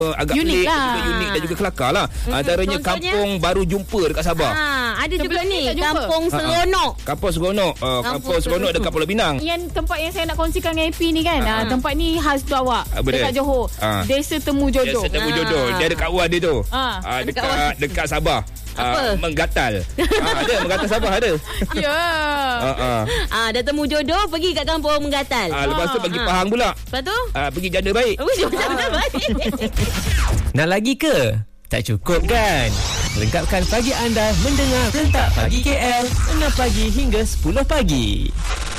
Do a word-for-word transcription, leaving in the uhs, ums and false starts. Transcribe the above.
agak unik pelik lah. juga unik dan juga kelakar lah. Hmm, antaranya contohnya? Kampung Baru Jumpa dekat Sabah. Ha, ada juga Sebelum ni ni tak jumpa. Kampung Ha, ha. Seronok. Kampung Seronok. Uh, Kampung, Kampung Seronok Seronok. dekat Pulau Pinang. Yang tempat yang saya nak kongsikan dengan A P ni kan, Ha, uh, ha. tempat ni khas tu awak. Apa dia? Dekat Johor. Ha. Desa Temu Jodoh. Dia setemu Ah. jodoh. Dia ada kat Wan dia tu. Ah, Ah, ada kat dekat Wan. dekat Sabah. Apa? Ah, menggatal. ah, ada Menggatal Sabah ada. Ya. Ah, ah. Ah, dah temu jodoh, pergi kat Kampung Menggatal. Ah, lepas tu Ah, pergi ah. Pahang pula. Lepas tu? Ah, pergi janda baik. Uish, macam mana baik. Nak lagi ke? Tak cukup kan? Lengkapkan pagi anda mendengar Rentak Pagi K L enam pagi hingga sepuluh pagi.